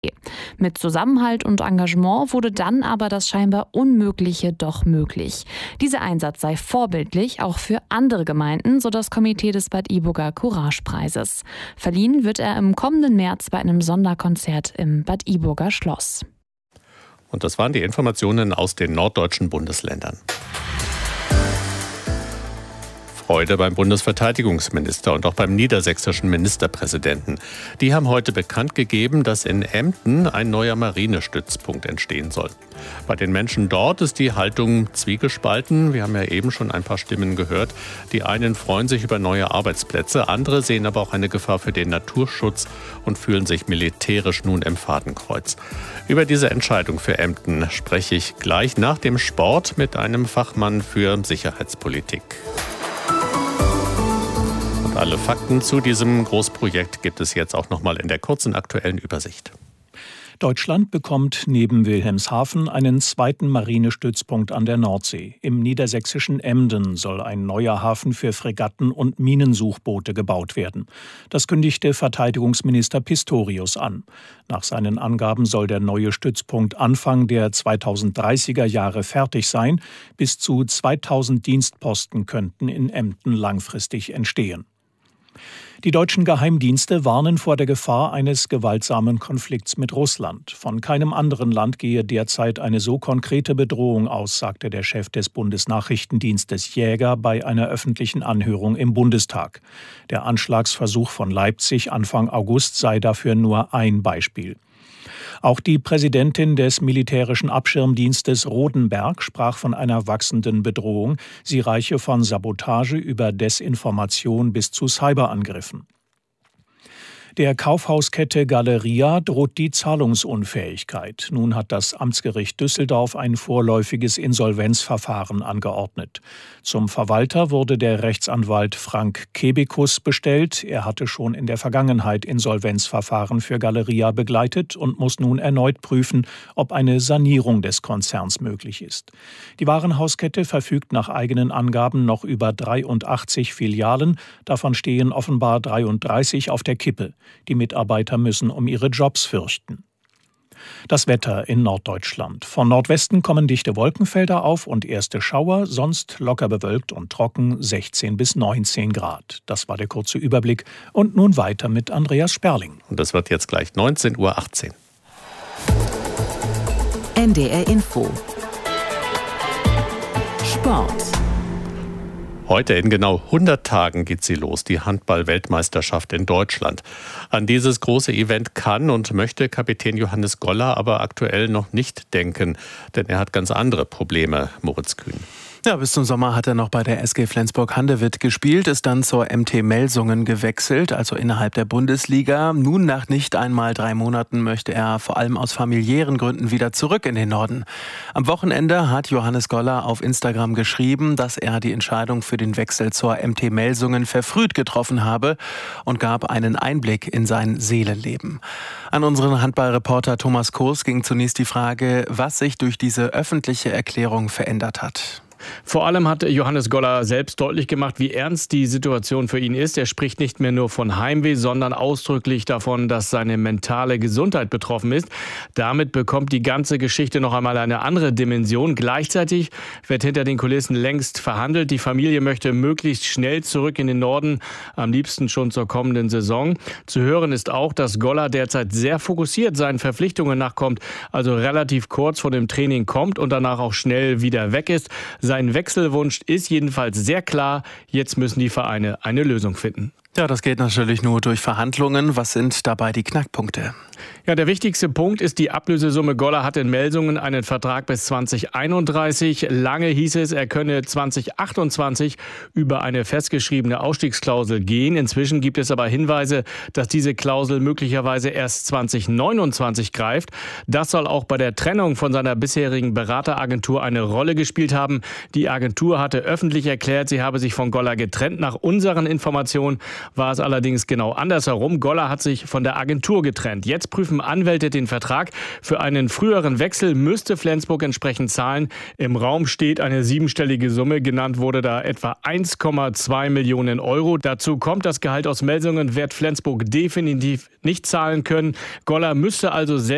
Mit Zusammenhalt und Engagement wurde dann aber das scheinbar Unmögliche doch möglich. Dieser Einsatz sei vorbildlich, auch für andere Gemeinden, so das Komitee des Bad Iburger Couragepreises. Verliehen wird er im kommenden März bei einem Sonderkonzert im Bad Iburger Schloss. Und das waren die Informationen aus den norddeutschen Bundesländern. Freude beim Bundesverteidigungsminister und auch beim niedersächsischen Ministerpräsidenten. Die haben heute bekannt gegeben, dass in Emden ein neuer Marinestützpunkt entstehen soll. Bei den Menschen dort ist die Haltung zwiegespalten. Wir haben ja eben schon ein paar Stimmen gehört. Die einen freuen sich über neue Arbeitsplätze, andere sehen aber auch eine Gefahr für den Naturschutz und fühlen sich militärisch nun im Fadenkreuz. Über diese Entscheidung für Emden spreche ich gleich nach dem Sport mit einem Fachmann für Sicherheitspolitik. Alle Fakten zu diesem Großprojekt gibt es jetzt auch nochmal in der kurzen aktuellen Übersicht. Deutschland bekommt neben Wilhelmshaven einen zweiten Marinestützpunkt an der Nordsee. Im niedersächsischen Emden soll ein neuer Hafen für Fregatten und Minensuchboote gebaut werden. Das kündigte Verteidigungsminister Pistorius an. Nach seinen Angaben soll der neue Stützpunkt Anfang der 2030er Jahre fertig sein. Bis zu 2000 Dienstposten könnten in Emden langfristig entstehen. Die deutschen Geheimdienste warnen vor der Gefahr eines gewaltsamen Konflikts mit Russland. Von keinem anderen Land gehe derzeit eine so konkrete Bedrohung aus, sagte der Chef des Bundesnachrichtendienstes Jäger bei einer öffentlichen Anhörung im Bundestag. Der Anschlagsversuch von Leipzig Anfang August sei dafür nur ein Beispiel. Auch die Präsidentin des militärischen Abschirmdienstes Rodenberg sprach von einer wachsenden Bedrohung. Sie reiche von Sabotage über Desinformation bis zu Cyberangriffen. Der Kaufhauskette Galeria droht die Zahlungsunfähigkeit. Nun hat das Amtsgericht Düsseldorf ein vorläufiges Insolvenzverfahren angeordnet. Zum Verwalter wurde der Rechtsanwalt Frank Kebekus bestellt. Er hatte schon in der Vergangenheit Insolvenzverfahren für Galeria begleitet und muss nun erneut prüfen, ob eine Sanierung des Konzerns möglich ist. Die Warenhauskette verfügt nach eigenen Angaben noch über 83 Filialen. Davon stehen offenbar 33 auf der Kippe. Die Mitarbeiter müssen um ihre Jobs fürchten. Das Wetter in Norddeutschland. Von Nordwesten kommen dichte Wolkenfelder auf und erste Schauer, sonst locker bewölkt und trocken 16 bis 19 Grad. Das war der kurze Überblick. Und nun weiter mit Andreas Sperling. Und das wird jetzt gleich 19:18 Uhr. NDR Info. Sport. Heute in genau 100 Tagen geht sie los, die Handball-Weltmeisterschaft in Deutschland. An dieses große Event kann und möchte Kapitän Johannes Goller aber aktuell noch nicht denken, denn er hat ganz andere Probleme, Moritz Kühn. Ja, bis zum Sommer hat er noch bei der SG Flensburg-Handewitt gespielt, ist dann zur MT Melsungen gewechselt, also innerhalb der Bundesliga. Nun, nach nicht einmal 3 Monaten, möchte er vor allem aus familiären Gründen wieder zurück in den Norden. Am Wochenende hat Johannes Goller auf Instagram geschrieben, dass er die Entscheidung für den Wechsel zur MT Melsungen verfrüht getroffen habe und gab einen Einblick in sein Seelenleben. An unseren Handballreporter Thomas Kurs ging zunächst die Frage, was sich durch diese öffentliche Erklärung verändert hat. Vor allem hat Johannes Goller selbst deutlich gemacht, wie ernst die Situation für ihn ist. Er spricht nicht mehr nur von Heimweh, sondern ausdrücklich davon, dass seine mentale Gesundheit betroffen ist. Damit bekommt die ganze Geschichte noch einmal eine andere Dimension. Gleichzeitig wird hinter den Kulissen längst verhandelt. Die Familie möchte möglichst schnell zurück in den Norden, am liebsten schon zur kommenden Saison. Zu hören ist auch, dass Goller derzeit sehr fokussiert seinen Verpflichtungen nachkommt, also relativ kurz vor dem Training kommt und danach auch schnell wieder weg ist. Sein Wechselwunsch ist jedenfalls sehr klar. Jetzt müssen die Vereine eine Lösung finden. Ja, das geht natürlich nur durch Verhandlungen. Was sind dabei die Knackpunkte? Ja, der wichtigste Punkt ist die Ablösesumme. Goller hat in Melsungen einen Vertrag bis 2031. Lange hieß es, er könne 2028 über eine festgeschriebene Ausstiegsklausel gehen. Inzwischen gibt es aber Hinweise, dass diese Klausel möglicherweise erst 2029 greift. Das soll auch bei der Trennung von seiner bisherigen Berateragentur eine Rolle gespielt haben. Die Agentur hatte öffentlich erklärt, sie habe sich von Goller getrennt. Nach unseren Informationen war es allerdings genau andersherum. Goller hat sich von der Agentur getrennt. Jetzt prüfen Anwälte den Vertrag. Für einen früheren Wechsel müsste Flensburg entsprechend zahlen. Im Raum steht eine 7-stellige Summe. Genannt wurde da etwa 1,2 Millionen Euro. Dazu kommt, das Gehalt aus Melsungen wird Flensburg definitiv nicht zahlen können. Goller müsste also selbst